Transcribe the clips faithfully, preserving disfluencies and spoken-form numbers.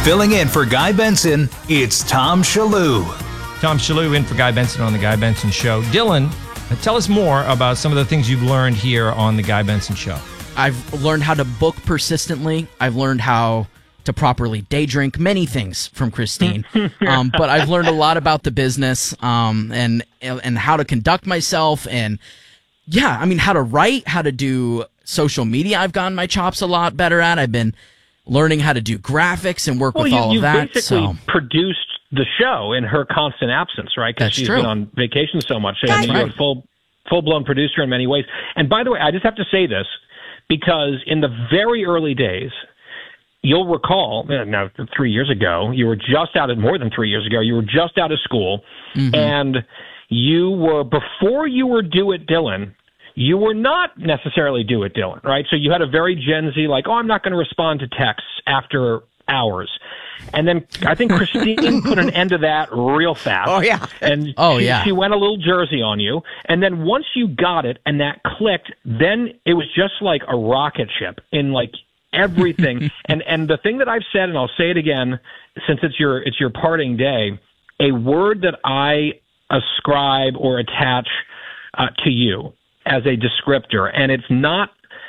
Filling in for Guy Benson, it's Tom Shallou. Tom Shallou in for Guy Benson on The Guy Benson Show. Dylan, uh, tell us more about some of the things you've learned here on The Guy Benson Show. I've learned how to book persistently. I've learned how to properly day drink, many things from Christine. um, but I've learned a lot about the business um, and and how to conduct myself. And yeah, I mean, how to write, how to do social media. I've gotten my chops a lot better at. I've been learning how to do graphics and work well, with you, all you of that. basically so. produced the show in her constant absence, right? Because she's true. been on vacation so much. That's and you're right. a full, full-blown producer in many ways. And by the way, I just have to say this, because in the very early days, you'll recall, uh, now three years ago, you were just out of, more than three years ago, you were just out of school, mm-hmm. and you were, before you were Do It Dylan, you were not necessarily Do It Dylan, right? So you had a very Gen Z, like, oh, I'm not going to respond to texts after hours. And then I think Christine put an end to that real fast. Oh, yeah. And oh, she, yeah. she went a little Jersey on you. And then once you got it and that clicked, then it was just like a rocket ship in like everything. and and the thing that I've said, and I'll say it again, since it's your it's your parting day, a word that I ascribe or attach uh, to you as a descriptor, and it's not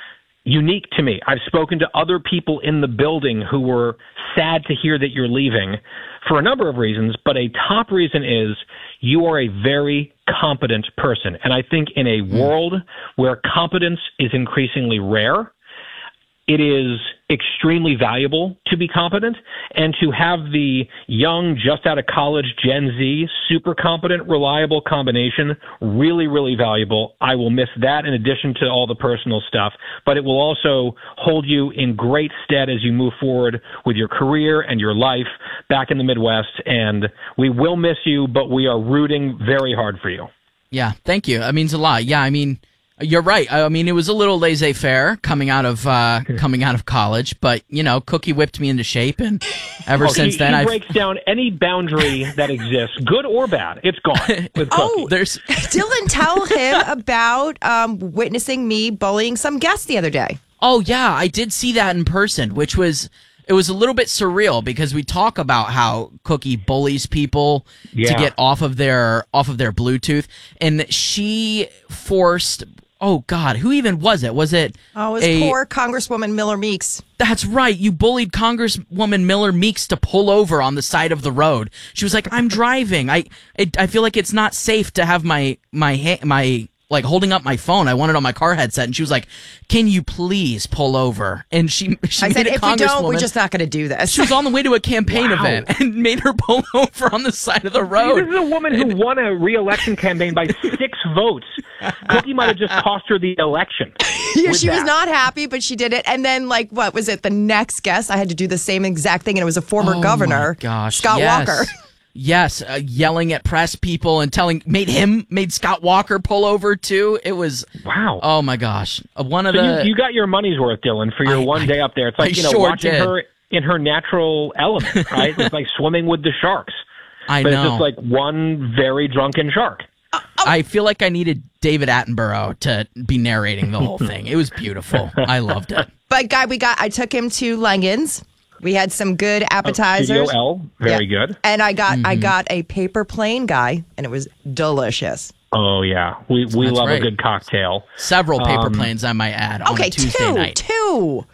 unique to me. I've spoken to other people in the building who were sad to hear that you're leaving for a number of reasons, but a top reason is you are a very competent person. And I think in a world where competence is increasingly rare, it is extremely valuable to be competent, and to have the young, just out of college Gen Z, super competent, reliable combination, really, really valuable. I will miss that in addition to all the personal stuff, but it will also hold you in great stead as you move forward with your career and your life back in the Midwest, and we will miss you, but we are rooting very hard for you. Yeah, thank you. That means a lot. Yeah, I mean, you're right. I mean, it was a little laissez-faire coming out of uh, coming out of college, but you know, Cookie whipped me into shape, and ever oh, since he, then, he I've breaks down any boundary that exists, good or bad. It's gone with Cookie. Oh, there's Dylan, tell him about um, witnessing me bullying some guest the other day. Oh yeah, I did see that in person, which was it was a little bit surreal because we talk about how Cookie bullies people yeah. to get off of their off of their Bluetooth, and she forced. Oh, God, who even was it? Was it Oh, it was a, poor Congresswoman Miller Meeks. That's right. You bullied Congresswoman Miller Meeks to pull over on the side of the road. She was like, I'm driving. I it, I feel like it's not safe to have my, my, ha- my like, holding up my phone. I want it on my car headset. And she was like, can you please pull over? And she, she I made said, a if we don't, we're Congresswoman- just not going to do this. She was on the way to a campaign Wow. event and made her pull over on the side of the road. This is a woman who won a re-election campaign by six votes. Cookie might have just cost her the election. Yeah, with she was that. not happy, but she did it. And then, like, what was it? The next guest, I had to do the same exact thing, and it was a former Oh, governor, my gosh. Scott yes. Walker. Yes, uh, yelling at press people and telling made him made Scott Walker pull over too. It was Wow. Oh my gosh, uh, one of So the you, you got your money's worth, Dylan, for your I- one I- day up there. It's like, I you know, sure watching did. her in her natural element, right? It's like swimming with the sharks. I But know. it's just like one very drunken shark. I feel like I needed David Attenborough to be narrating the whole thing. It was beautiful. I loved it. But, guy, we got, I took him to Langens. We had some good appetizers. Studio L, very Yeah. good. And I got Mm-hmm. I got a paper plane, guy, and it was delicious. Oh, yeah. We we That's love right. a good cocktail. Several paper Um, planes, I might add, on Okay, a Tuesday two, night. two.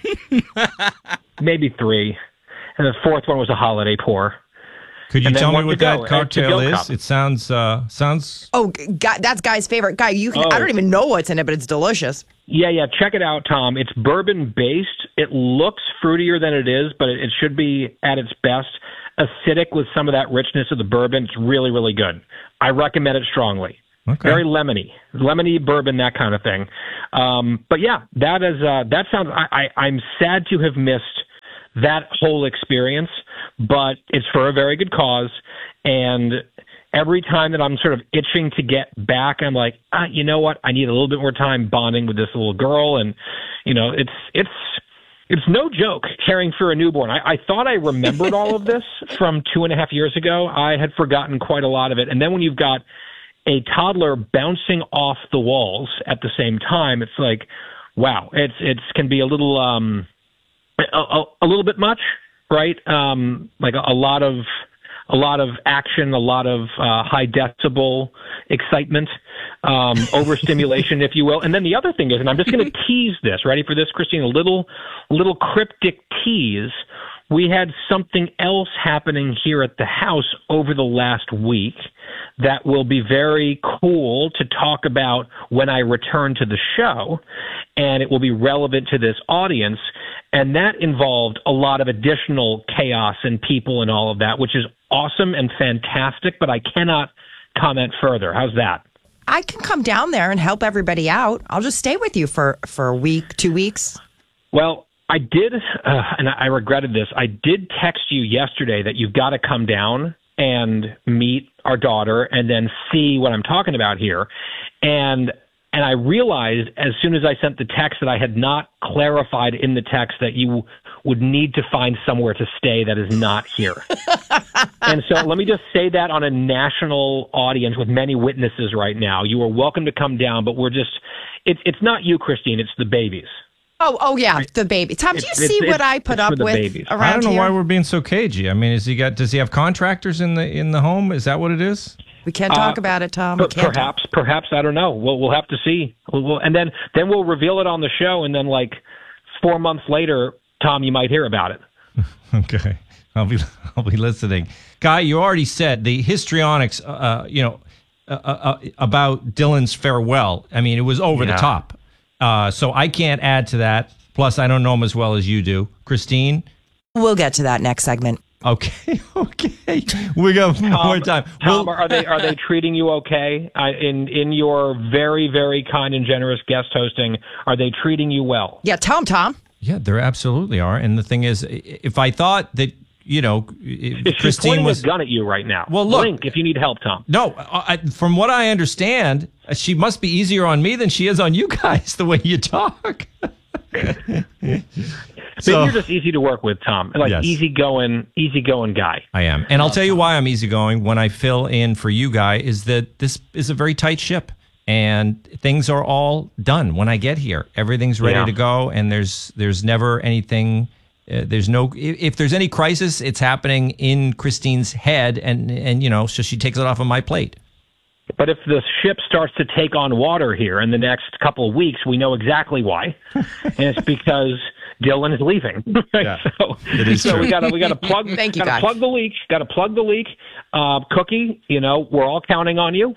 Maybe three. And the fourth one was a holiday pour. Could you And then tell me one what to that go, and cocktail to-go is? cup. It sounds uh, sounds. Oh, guy, that's Guy's favorite. Guy, you can, Oh. I don't even know what's in it, but it's delicious. Yeah, yeah. Check it out, Tom. It's bourbon-based. It looks fruitier than it is, but it, it should be at its best acidic with some of that richness of the bourbon. It's really, really good. I recommend it strongly. Okay. Very lemony, lemony bourbon, that kind of thing. Um, but yeah, that is uh, that sounds. I, I, I'm sad to have missed that whole experience, but it's for a very good cause. And every time that I'm sort of itching to get back, I'm like, ah, you know what? I need a little bit more time bonding with this little girl, and you know, it's it's. It's no joke caring for a newborn. I, I thought I remembered all of this from two and a half years ago. I had forgotten quite a lot of it. And then when you've got a toddler bouncing off the walls at the same time, it's like, wow, it's it's can be a little um a, a, a little bit much. right? Um, like a, a lot of a lot of action, a lot of uh, high decibel excitement, um, overstimulation, if you will. And then the other thing is, and I'm just going to tease this. Ready for this, Christine? A little little cryptic tease. We had something else happening here at the house over the last week that will be very cool to talk about when I return to the show, and it will be relevant to this audience. And that involved a lot of additional chaos and people and all of that, which is awesome and fantastic, but I cannot comment further. How's that? I can come down there and help everybody out. I'll just stay with you for, for a week, two weeks. Well, I did, uh, and I regretted this. I did text you yesterday that you've got to come down and meet our daughter and then see what I'm talking about here. And and I realized as soon as I sent the text that I had not clarified in the text that you would need to find somewhere to stay that is not here. And so let me just say that on a national audience with many witnesses right now. You are welcome to come down, but we're just, it's it's not you, Christine, it's the babies. Oh, oh yeah, the baby. Tom, do you It's- see it's- what I put it's up for the with babies. around I don't know here? why we're being so cagey. I mean, is he got? Does he have contractors in the in the home? Is that what it is? We can't talk Uh, about it, Tom. We Per- can't. perhaps, perhaps I don't know. We'll we'll have to see. We'll, we'll, and then then we'll reveal it on the show, and then like four months later, Tom, you might hear about it. Okay, I'll be I'll be listening. Guy, you already said the histrionics. Uh, you know, uh, uh, about Dylan's farewell. I mean, it was over Yeah. the top. Uh, so I can't add to that. Plus, I don't know him as well as you do, Christine. We'll get to that next segment. Okay, okay, we got more time. Tom, Well- are they are they treating you okay? I, in in your very very kind and generous guest hosting, are they treating you well? Yeah, Tom, Tom. Yeah, there absolutely are. And the thing is, if I thought that, you know, if She's Christine pointing was a gun at you right now. Well, look- Blink if you need help, Tom. no, I, from what I understand, she must be easier on me than she is on you guys. The way you talk. Maybe So- you're just easy to work with, Tom. Like Yes. easygoing, easygoing guy. I am. And I'll tell you why I'm easygoing when I fill in for you, Guy, is that this is a very tight ship and things are all done when I get here. Everything's ready Yeah. to go and there's there's never anything uh, there's no if, if there's any crisis, it's happening in Christine's head and and you know, so she takes it off of my plate. But if the ship starts to take on water here in the next couple of weeks, we know exactly why, and it's because Dylan is leaving. Yeah, so it is so true. we got to we got to plug. Thank you, gotta guys. plug the leak. Got to plug the leak. Uh, Cookie, you know we're all counting on you.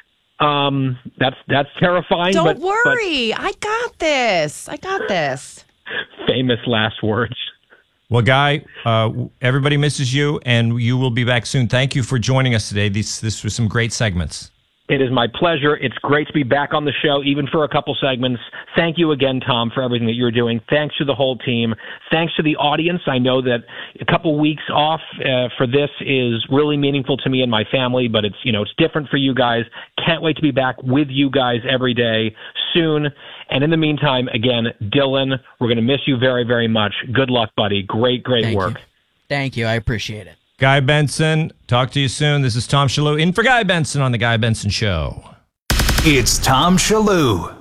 Um, that's that's terrifying. Don't but, but worry. I got this. I got this. famous last words. Well, Guy, uh, everybody misses you, and you will be back soon. Thank you for joining us today. These this was some great segments. It is my pleasure. It's great to be back on the show, even for a couple segments. Thank you again, Tom, for everything that you're doing. Thanks to the whole team. Thanks to the audience. I know that a couple weeks off uh, for this is really meaningful to me and my family, but it's, you know, it's different for you guys. Can't wait to be back with you guys every day soon. And in the meantime, again, Dylan, we're going to miss you very, very much. Good luck, buddy. Great, great Thank work. you. Thank you. I appreciate it. Guy Benson, talk to you soon. This is Tom Shalhoub in for Guy Benson on The Guy Benson Show. It's Tom Shalhoub.